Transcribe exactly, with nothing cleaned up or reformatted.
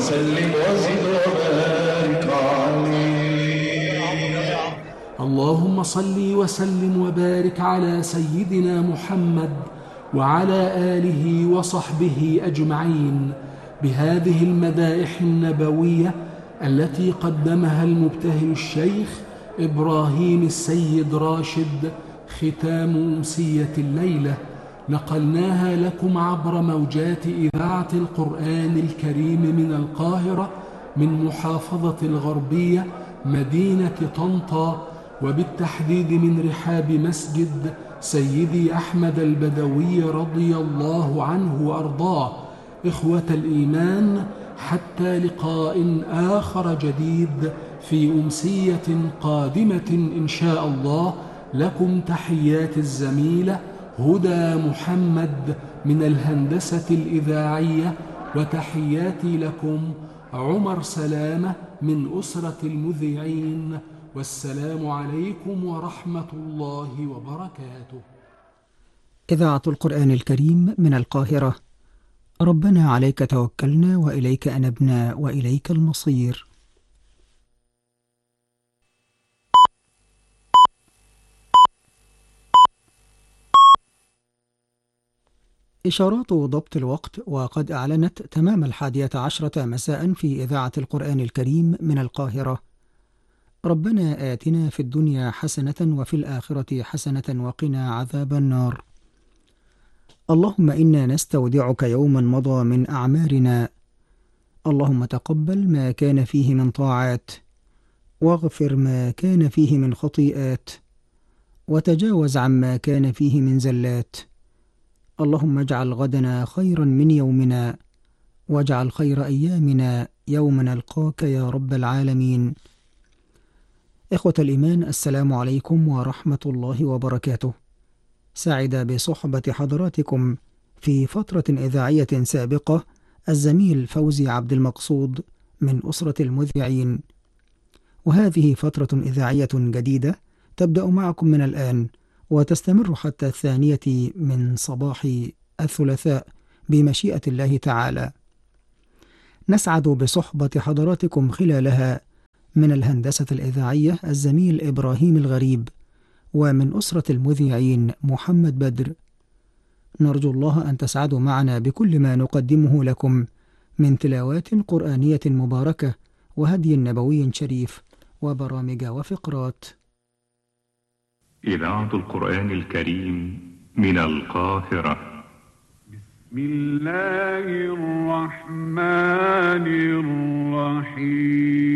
وسلم وزد وبارك عليه. اللهم صل وسلم وبارك على سيدنا محمد وعلى آله وصحبه أجمعين بهذه المدائح النبوية التي قدمها المبتهل الشيخ إبراهيم السيد راشد ختام أمسية الليلة، نقلناها لكم عبر موجات إذاعة القرآن الكريم من القاهرة من محافظة الغربية مدينة طنطا، وبالتحديد من رحاب مسجد سيدي أحمد البدوي رضي الله عنه وأرضاه. إخوة الإيمان، حتى لقاء آخر جديد في أمسية قادمة إن شاء الله، لكم تحيات الزميلة هدى محمد من الهندسة الإذاعية، وتحياتي لكم عمر سلامة من أسرة المذيعين، والسلام عليكم ورحمة الله وبركاته. إذاعة القرآن الكريم من القاهرة. ربنا عليك توكلنا وإليك أنبنا وإليك المصير. إشارات ضبط الوقت، وقد أعلنت تمام الحادية عشرة مساء في إذاعة القرآن الكريم من القاهرة. ربنا آتنا في الدنيا حسنة وفي الآخرة حسنة وقنا عذاب النار. اللهم إنا نستودعك يوما مضى من أعمارنا. اللهم تقبل ما كان فيه من طاعات، واغفر ما كان فيه من خطيئات، وتجاوز عما كان فيه من زلات. اللهم اجعل غدنا خيرا من يومنا، واجعل خير أيامنا يوم نلقاك يا رب العالمين. إخوة الإيمان، السلام عليكم ورحمة الله وبركاته. سعد بصحبة حضراتكم في فترة إذاعية سابقة الزميل فوزي عبد المقصود من أسرة المذيعين، وهذه فترة إذاعية جديدة تبدأ معكم من الآن وتستمر حتى الثانية من صباح الثلاثاء بمشيئة الله تعالى. نسعد بصحبة حضراتكم خلالها من الهندسة الإذاعية الزميل إبراهيم الغريب، ومن أسرة المذيعين محمد بدر. نرجو الله أن تسعدوا معنا بكل ما نقدمه لكم من تلاوات قرآنية مباركة وهدي نبوي شريف وبرامج وفقرات. إذاعة القرآن الكريم من القاهرة. بسم الله الرحمن الرحيم.